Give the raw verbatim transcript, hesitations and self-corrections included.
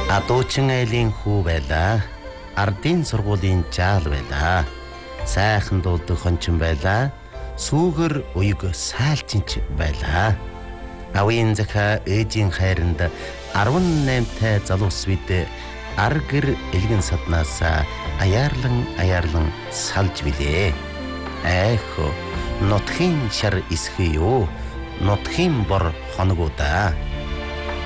Адуучин айлын хүү байлаа. Ардын сургуулийн жаал байлаа. Сайхан дуулдаг хончин байлаа. Сүүгэр уяг сайлчинч байлаа. Авийн захаа ээжийн хайранд арван наймтай залуус бид ар гэр элгэн саднаас аяарлан аяарлан салж билээ. Айхо нутхийн шар исхий юу? Нутхийн бор хоногуда.